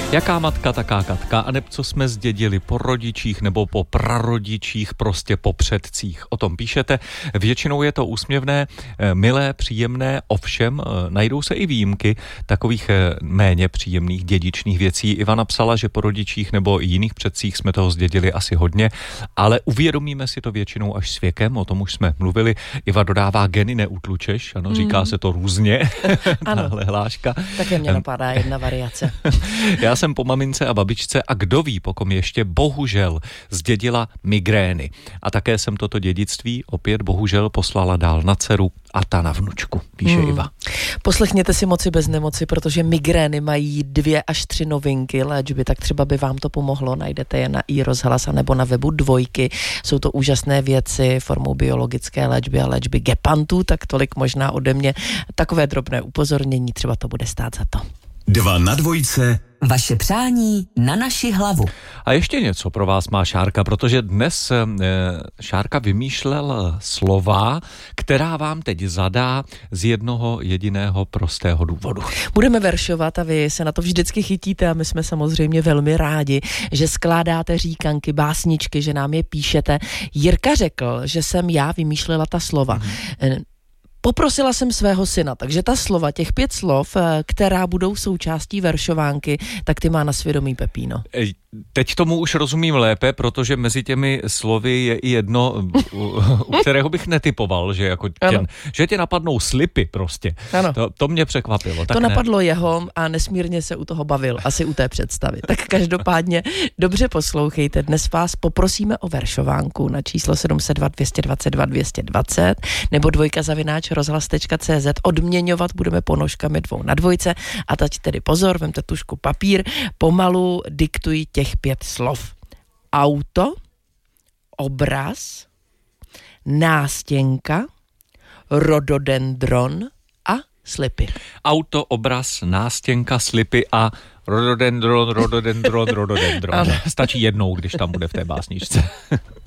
Jaká matka, taká Katka, aneb co jsme zdědili po rodičích nebo po prarodičích, prostě po předcích. O tom píšete. Většinou je to úsměvné, milé, příjemné, ovšem najdou se i výjimky takových méně příjemných dědičných věcí. Iva napsala, že po rodičích nebo jiných předcích jsme toho zdědili asi hodně, ale uvědomíme si to většinou až s věkem, o tom už jsme mluvili. Iva dodává, geny neutlučeš, ano, říká se to různě. Tahle hláška. Také mě napadá jedna variace. Já jsem po mamince a babičce a kdo ví, po kom ještě bohužel zdědila migrény. A také jsem toto dědictví opět bohužel poslala dál na dceru a ta na vnučku, píše Iva. Poslechněte si Moci bez nemoci, protože migrény mají 2 až 3 novinky léčby, tak třeba by vám to pomohlo. Najdete je na iRozhlas nebo na webu Dvojky. Jsou to úžasné věci formou biologické léčby a léčby gepantů, tak tolik možná ode mě. Takové drobné upozornění, třeba to bude stát za to. 2 na dvojce. Vaše přání na naši hlavu. A ještě něco pro vás má Šárka, protože dnes Šárka vymýšlel slova, která vám teď zadá z jednoho jediného prostého důvodu. Budeme veršovat a vy se na to vždycky chytíte a my jsme samozřejmě velmi rádi, že skládáte říkanky, básničky, že nám je píšete. Jirka řekl, že jsem já vymýšlela ta slova. Poprosila jsem svého syna, takže ta slova, těch 5 slov, která budou součástí veršovánky, tak ty má na svědomí Pepíno. Teď tomu už rozumím lépe, protože mezi těmi slovy je i jedno, u kterého bych netypoval, že jako že tě napadnou slipy prostě. Ano. To mě překvapilo. Tak to napadlo jeho a nesmírně se u toho bavil, asi u té představy. Tak každopádně dobře poslouchejte. Dnes vás poprosíme o veršovánku na číslo 702 222 220 nebo dvojka@rozhlas.cz. Odměňovat budeme ponožkami 2 na dvojce a teď tedy pozor, vemte tužku, papír, pomalu diktuji těch 5 slov. Auto, obraz, nástěnka, rododendron a slipy. Auto, obraz, nástěnka, slipy a rododendron. Stačí jednou, když tam bude v té básničce.